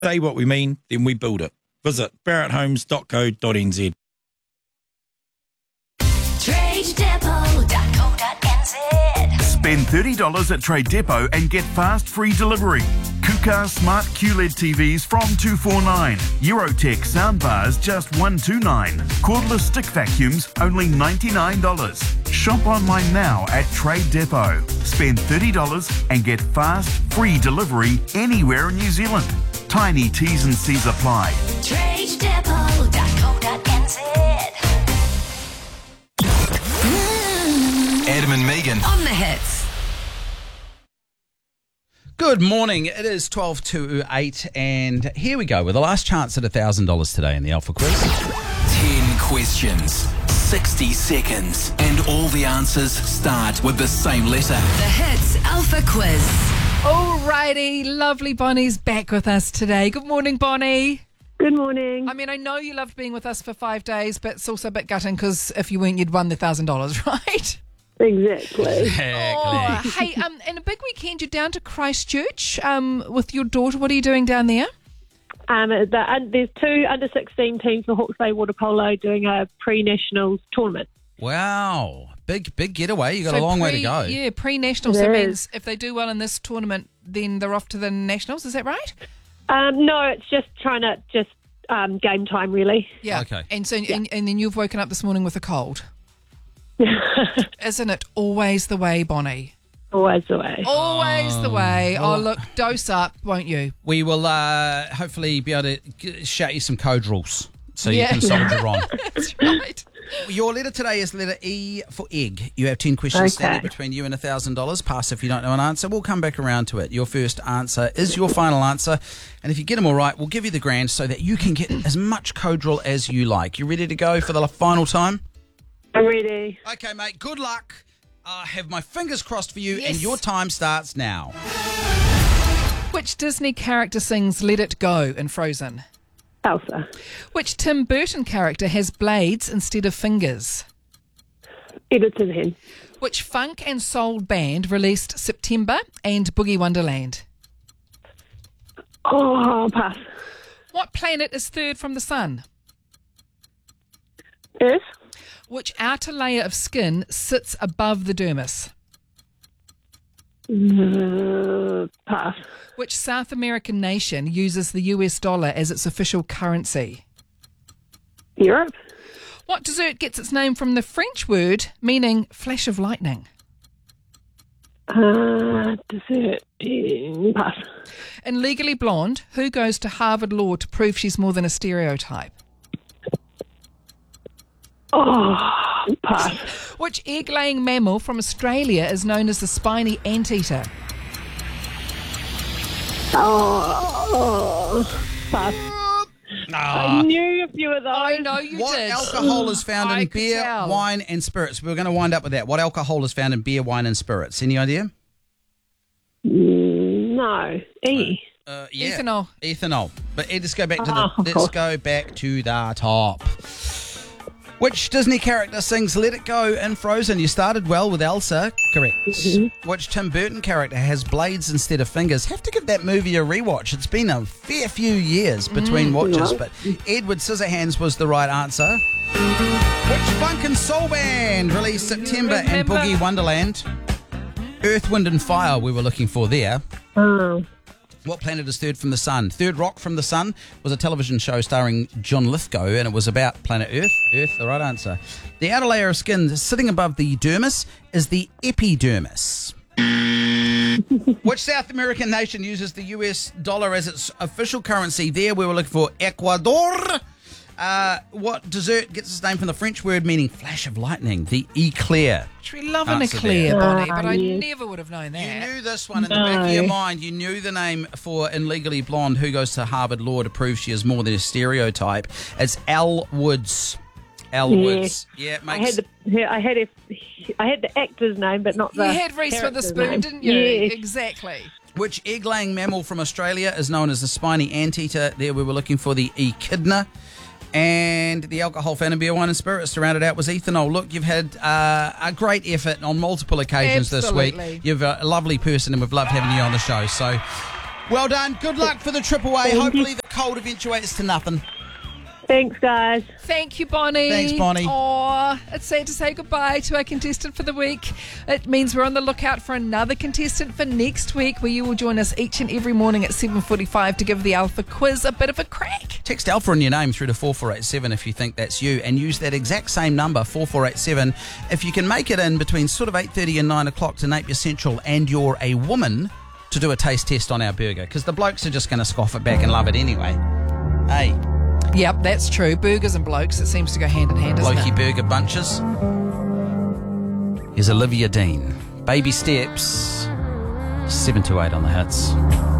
say what we mean, then we build it. Visit barretthomes.co.nz. TradeDepot.co.nz. Spend $30 at Trade Depot and get fast free delivery. Kuka Smart QLED TVs from $249. Eurotech soundbars just $129. Cordless stick vacuums only $99. Shop online now at Trade Depot. Spend $30 and get fast free delivery anywhere in New Zealand. Tiny T's and C's apply. TradeDepot.co.nz. Adam and Megan. On the hits. Good morning. It is 12 to 8 and here we go with the last chance at $1,000 today in the Alpha Quiz. 10 questions, 60 seconds, and all the answers start with the same letter. The Hits Alpha Quiz. Alrighty, lovely Bonnie's back with us today. Good morning, Bonnie. Good morning. I mean, I know you loved being with us for 5 days, but it's also a bit gutting because if you weren't, you'd won the $1,000, right? Exactly. Oh, hey, and a big weekend, you're down to Christchurch with your daughter. What are you doing down there? There's 2 under-16 teams for Hawke's Bay Water Polo doing a pre-nationals tournament. Wow. Big getaway. You got a long way to go. Yeah, pre-nationals. So means if they do well in this tournament, then they're off to the nationals. Is that right? No, it's just trying to game time, really. Yeah. Okay. And so, and then you've woken up this morning with a cold. Isn't it always the way, Bonnie? Always the way. Always the way. Oh, look, dose up, won't you? We will hopefully be able to shout you some code rules so you can soldier on. That's right. Your letter today is letter E for egg. You have 10 questions standing between you and $1,000. Pass if you don't know an answer. We'll come back around to it. Your first answer is your final answer. And if you get them all right, we'll give you the grand so that you can get as much code rule as you like. You ready to go for the final time? I'm ready. Okay, mate. Good luck. I have my fingers crossed for you, Yes. and your time starts now. Which Disney character sings Let It Go in Frozen? Elsa. Which Tim Burton character has blades instead of fingers? Edward Scissorhands. Which funk and soul band released September and Boogie Wonderland? Oh, pass. What planet is third from the sun? Earth. Which outer layer of skin sits above the dermis? Pass. Which South American nation uses the US dollar as its official currency? Europe. What dessert gets its name from the French word meaning flash of lightning? Dessert. Pass. In Legally Blonde, who goes to Harvard Law to prove she's more than a stereotype? Oh, pass. Which egg-laying mammal from Australia is known as the spiny anteater? Oh, pass. I knew a few of those. I know you What did. alcohol is found I in could beer, tell. wine, and spirits? We're going to wind up with that. What alcohol is found in beer, wine, and spirits? Any idea? No. E. Yeah. Ethanol. Ethanol. But let's go back to of let's course. go back to the top. Which Disney character sings Let It Go in Frozen? You started well with Elsa. Correct. Which Tim Burton character has blades instead of fingers? Have to give that movie a rewatch. It's been a fair few years between watches, but Edward Scissorhands was the right answer. Which funk and soul band released September and Remember? Boogie Wonderland? Earth, Wind and Fire we were looking for there. Oh. What planet is third from the sun? Third Rock from the Sun was a television show starring John Lithgow, and it was about planet Earth. Earth, the right answer. The outer layer of skin sitting above the dermis is the epidermis. Which South American nation uses the US dollar as its official currency? There we were looking for Ecuador. What dessert gets its name from the French word meaning flash of lightning? The eclair. We love an Answer eclair, there. Bonnie, but I yes. never would have known that. You knew this one in the back of your mind. You knew the name for In Legally Blonde, who goes to Harvard Law to prove she is more than a stereotype. It's Elle Woods. Elle Woods. Yeah, it makes... I had the actor's name, but not the. You had Reese character's Witherspoon, name. didn't you? Yes. Exactly. Which egg-laying mammal from Australia is known as the spiny anteater? There we were looking for the echidna. And the alcohol found in beer, wine and spirits to round it out was ethanol. Look, you've had a great effort on multiple occasions this Absolutely. week. You're a lovely person and we've loved having you on the show. So Well done. Good luck for the trip away. Thank you. Hopefully the cold eventuates to nothing. Thanks, guys. Thank you, Bonnie. Thanks, Bonnie. Aw, it's sad to say goodbye to our contestant for the week. It means we're on the lookout for another contestant for next week, where you will join us each and every morning at 7:45 to give the Alpha Quiz a bit of a crack. Text Alpha in your name through to 4487 if you think that's you, and use that exact same number, 4487, if you can make it in between sort of 8:30 and 9 o'clock to Napier Central and you're a woman to do a taste test on our burger, because the blokes are just going to scoff it back and love it anyway. Hey. Yep, that's true. Burgers and blokes, it seems to go hand in hand, doesn't Blokey it? burger bunches. Here's Olivia Dean. Baby Steps. 7 to 8 on the hits.